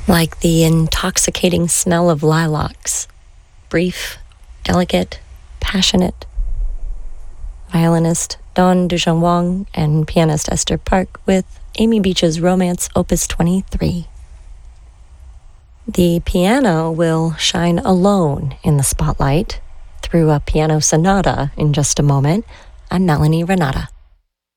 like the intoxicating smell of lilacs, brief, delicate, passionate. Violinist Dawn Dujan Wong and pianist Esther Park with Amy Beach's Romance Opus 23. The piano will shine alone in the spotlight through a piano sonata in just a moment. I'm Melanie Renata.